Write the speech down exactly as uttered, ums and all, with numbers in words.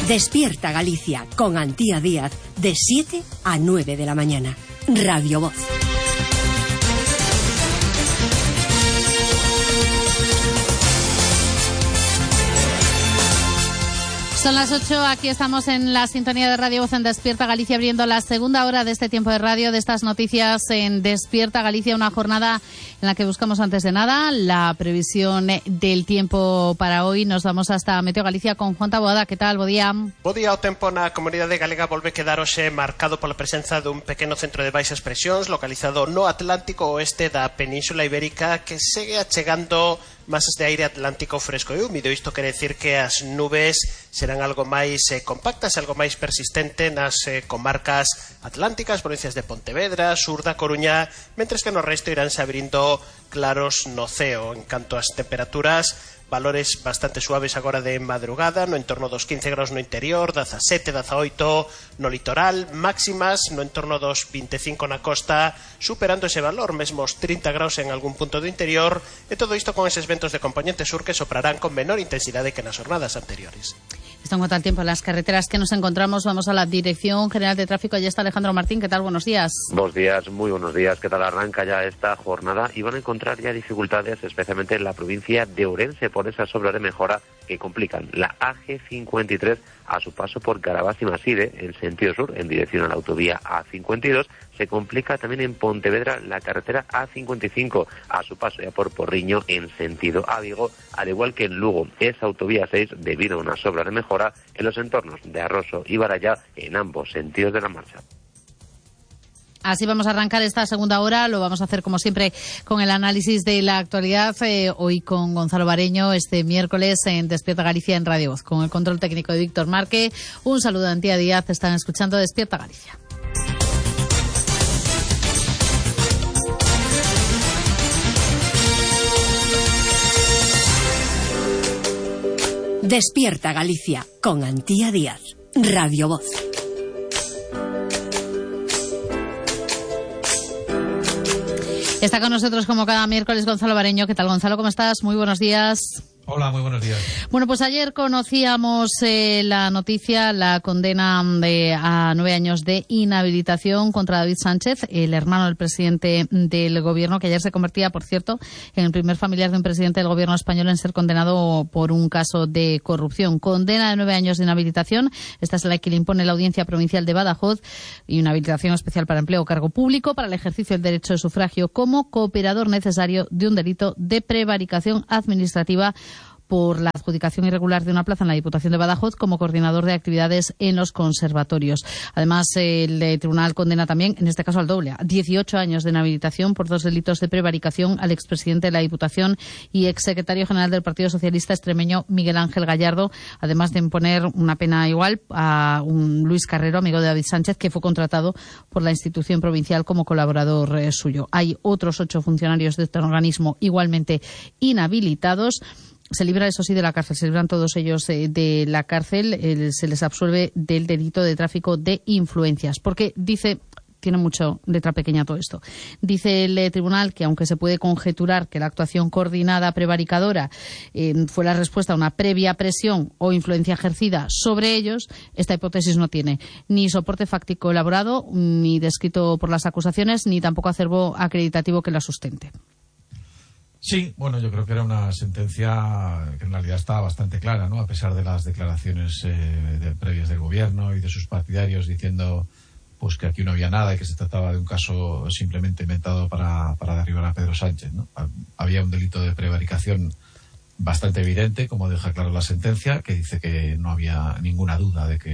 Despierta Galicia con Antía Díaz de siete a nueve de la mañana. Radio Voz. Son las ocho, aquí estamos en la sintonía de Radio Voz en Despierta Galicia, abriendo la segunda hora de este tiempo de radio, de estas noticias en Despierta Galicia, una jornada en la que buscamos antes de nada la previsión del tiempo para hoy. Nos vamos hasta Meteo Galicia con Juan Taboada. ¿Qué tal? Bo día. Bo día. O tempo na comunidade galega volve quedar hoxe marcado pola presenza dun pequeno centro de baixas presións localizado no Atlántico oeste da Península Ibérica, que segue achegando masas de aire atlántico fresco e húmido. Isto quere decir que as nubes serán algo máis eh, compactas, algo máis persistente nas eh, comarcas atlánticas, provincias de Pontevedra, sur da Coruña, mentres que no resto iránse abrindo claros no ceo. En canto ás temperaturas, valores bastante suaves agora de madrugada, no entorno dos quince graus no interior, dezasete, dezaoito no litoral, máximas no entorno dos vinte e cinco na costa, superando ese valor, mesmo os trinta graus en algún punto do interior, e todo isto con eses ventos de componente sur que soprarán con menor intensidade que nas jornadas anteriores. Esto en cuanto al tiempo, en las carreteras que nos encontramos, vamos a la Dirección General de Tráfico. Allí está Alejandro Martín. ¿Qué tal? Buenos días. Buenos días, muy buenos días. ¿Qué tal? Arranca ya esta jornada y van a encontrar ya dificultades, especialmente en la provincia de Ourense, por esas obras de mejora que complican la A G cincuenta y tres a su paso por Carabás y Maside, en sentido sur, en dirección a la autovía A cincuenta y dos. Se complica también en Pontevedra la carretera A cincuenta y cinco, a su paso ya por Porriño, en sentido a Vigo, al igual que en Lugo. Esa autovía seis, debido a unas obras de mejora en los entornos de Arroso y Barallá, en ambos sentidos de la marcha. Así vamos a arrancar esta segunda hora. Lo vamos a hacer, como siempre, con el análisis de la actualidad. Eh, hoy con Gonzalo Bareño, este miércoles en Despierta Galicia en Radio Voz, con el control técnico de Víctor Marque. Un saludo a Antía Díaz. Están escuchando Despierta Galicia. Despierta Galicia con Antía Díaz. Radio Voz. Está con nosotros como cada miércoles Gonzalo Bareño. ¿Qué tal, Gonzalo? ¿Cómo estás? Muy buenos días. Hola, muy buenos días. Bueno, pues ayer conocíamos eh, la noticia, la condena de, a nueve años de inhabilitación contra David Sánchez, el hermano del presidente del gobierno, que ayer se convertía, por cierto, en el primer familiar de un presidente del gobierno español en ser condenado por un caso de corrupción. Condena de nueve años de inhabilitación. Esta es la que le impone la Audiencia Provincial de Badajoz, y una habilitación especial para empleo o cargo público para el ejercicio del derecho de sufragio como cooperador necesario de un delito de prevaricación administrativa por la adjudicación irregular de una plaza en la Diputación de Badajoz como coordinador de actividades en los conservatorios. Además, el tribunal condena también, en este caso al doble, a dieciocho años de inhabilitación por dos delitos de prevaricación al expresidente de la Diputación y exsecretario general del Partido Socialista extremeño Miguel Ángel Gallardo, además de imponer una pena igual a un Luis Carrero, amigo de David Sánchez, que fue contratado por la institución provincial como colaborador eh, suyo. Hay otros ocho funcionarios de este organismo igualmente inhabilitados. Se libra, eso sí, de la cárcel. Se libran todos ellos eh, de la cárcel. Eh, se les absuelve del delito de tráfico de influencias. Porque dice, tiene mucho letra pequeña todo esto, dice el eh, tribunal que aunque se puede conjeturar que la actuación coordinada prevaricadora eh, fue la respuesta a una previa presión o influencia ejercida sobre ellos, esta hipótesis no tiene ni soporte fáctico elaborado, ni descrito por las acusaciones, ni tampoco acervo acreditativo que la sustente. Sí, bueno, yo creo que era una sentencia que en realidad estaba bastante clara, ¿no? A pesar de las declaraciones eh, de, previas del gobierno y de sus partidarios diciendo pues que aquí no había nada y que se trataba de un caso simplemente inventado para, para derribar a Pedro Sánchez, ¿no? Había un delito de prevaricación bastante evidente, como deja claro la sentencia, que dice que no había ninguna duda de que